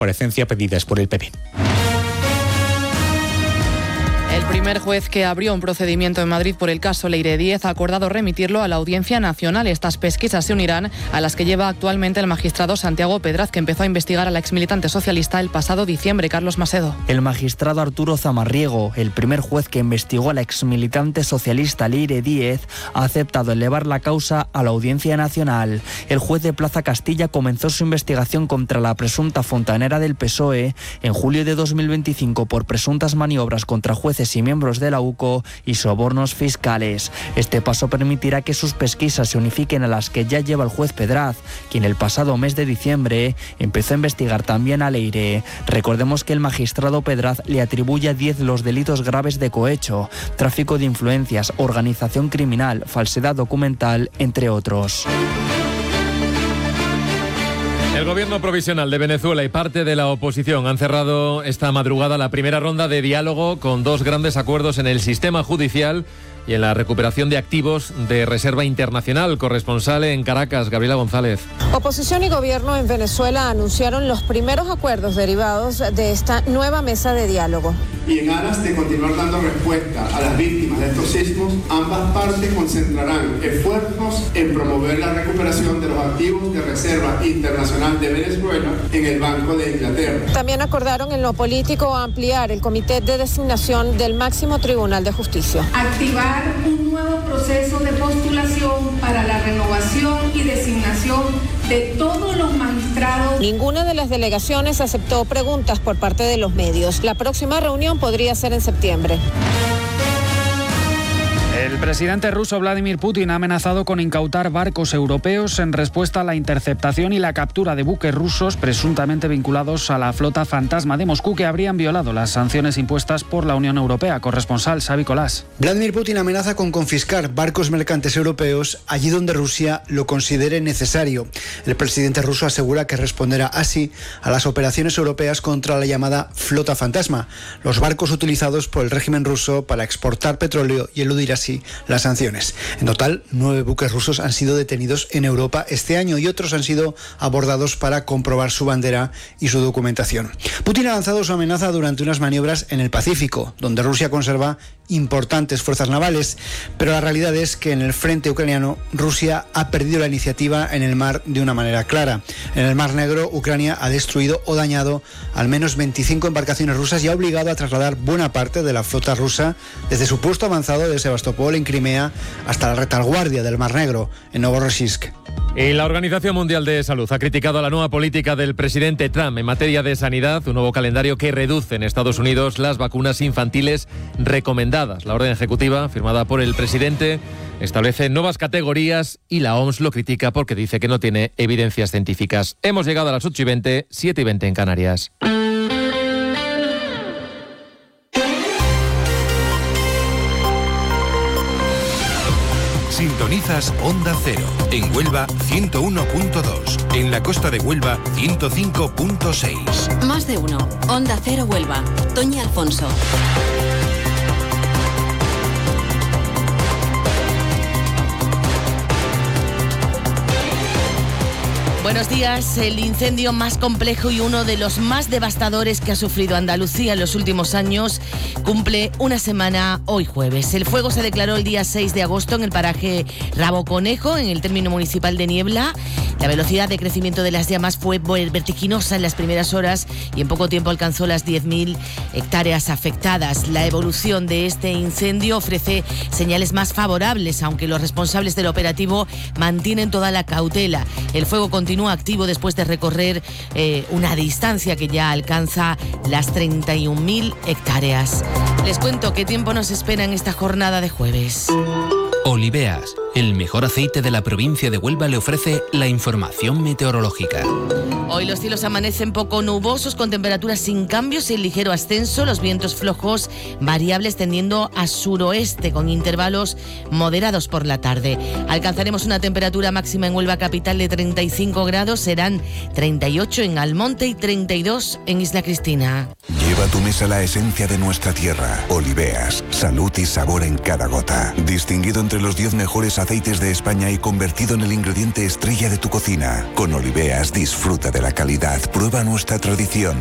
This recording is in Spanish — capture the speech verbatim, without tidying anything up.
comparecencia pedidas por el P P. El primer juez que abrió un procedimiento en Madrid por el caso Leire Díez ha acordado remitirlo a la Audiencia Nacional. Estas pesquisas se unirán a las que lleva actualmente el magistrado Santiago Pedraz, que empezó a investigar a la exmilitante socialista el pasado diciembre. Carlos Masedo. El magistrado Arturo Zamarriego, el primer juez que investigó a la exmilitante socialista Leire Díez, ha aceptado elevar la causa a la Audiencia Nacional. El juez de Plaza Castilla comenzó su investigación contra la presunta fontanera del P S O E en julio de dos mil veinticinco por presuntas maniobras contra jueces y miembros de la U C O y sobornos fiscales. Este paso permitirá que sus pesquisas se unifiquen a las que ya lleva el juez Pedraz, quien el pasado mes de diciembre empezó a investigar también a Leire. Recordemos que el magistrado Pedraz le atribuye a diez los delitos graves de cohecho, tráfico de influencias, organización criminal, falsedad documental, entre otros. El gobierno provisional de Venezuela y parte de la oposición han cerrado esta madrugada la primera ronda de diálogo con dos grandes acuerdos en el sistema judicial y en la recuperación de activos de reserva internacional. Corresponsal en Caracas, Gabriela González. Oposición y gobierno en Venezuela anunciaron los primeros acuerdos derivados de esta nueva mesa de diálogo. Y en aras de continuar dando respuesta a las víctimas de estos sismos, ambas partes concentrarán esfuerzos en promover la recuperación de los activos de reserva internacional de Venezuela en el Banco de Inglaterra. También acordaron en lo político ampliar el comité de designación del máximo Tribunal de Justicia. Activar un nuevo proceso de postulación para la renovación y designación de todos los magistrados. Ninguna de las delegaciones aceptó preguntas por parte de los medios. La próxima reunión podría ser en septiembre. El presidente ruso Vladimir Putin ha amenazado con incautar barcos europeos en respuesta a la interceptación y la captura de buques rusos presuntamente vinculados a la flota fantasma de Moscú, que habrían violado las sanciones impuestas por la Unión Europea. Corresponsal Xavi Colás. Vladimir Putin amenaza con confiscar barcos mercantes europeos allí donde Rusia lo considere necesario. El presidente ruso asegura que responderá así a las operaciones europeas contra la llamada flota fantasma, los barcos utilizados por el régimen ruso para exportar petróleo y eludir así las sanciones. En total, nueve buques rusos han sido detenidos en Europa este año y otros han sido abordados para comprobar su bandera y su documentación. Putin ha lanzado su amenaza durante unas maniobras en el Pacífico, donde Rusia conserva importantes fuerzas navales, pero la realidad es que en el frente ucraniano Rusia ha perdido la iniciativa en el mar de una manera clara. En el Mar Negro, Ucrania ha destruido o dañado al menos veinticinco embarcaciones rusas y ha obligado a trasladar buena parte de la flota rusa desde su puesto avanzado de Sebastopol en Crimea hasta la retaguardia del Mar Negro en Novorossiysk. Y la Organización Mundial de Salud ha criticado la nueva política del presidente Trump en materia de sanidad, un nuevo calendario que reduce en Estados Unidos las vacunas infantiles recomendadas. La orden ejecutiva, firmada por el presidente, establece nuevas categorías y la O M S lo critica porque dice que no tiene evidencias científicas. Hemos llegado a las ocho y veinte, siete y veinte en Canarias. Sintonizas Onda Cero. En Huelva, ciento uno punto dos. En la costa de Huelva, ciento cinco punto seis. Más de uno. Onda Cero Huelva. Toñi Alfonso. Buenos días. El incendio más complejo y uno de los más devastadores que ha sufrido Andalucía en los últimos años cumple una semana hoy jueves. El fuego se declaró el día seis de agosto en el paraje Rabo Conejo, en el término municipal de Niebla. La velocidad de crecimiento de las llamas fue vertiginosa en las primeras horas y en poco tiempo alcanzó las diez mil hectáreas afectadas. La evolución de este incendio ofrece señales más favorables, aunque los responsables del operativo mantienen toda la cautela. El fuego continúa activo después de recorrer eh, una distancia que ya alcanza las treinta y un mil hectáreas. Les cuento qué tiempo nos espera en esta jornada de jueves. Oliveas, el mejor aceite de la provincia de Huelva, le ofrece la información meteorológica. Hoy los cielos amanecen poco nubosos, con temperaturas sin cambios y en ligero ascenso, los vientos flojos variables tendiendo a suroeste, con intervalos moderados por la tarde. Alcanzaremos una temperatura máxima en Huelva capital de treinta y cinco grados, serán treinta y ocho en Almonte y treinta y dos en Isla Cristina. Lleva Lleva a tu mesa la esencia de nuestra tierra. Oliveas, salud y sabor en cada gota. Distinguido entre los diez mejores aceites de España y convertido en el ingrediente estrella de tu cocina. Con Oliveas disfruta de la calidad, prueba nuestra tradición.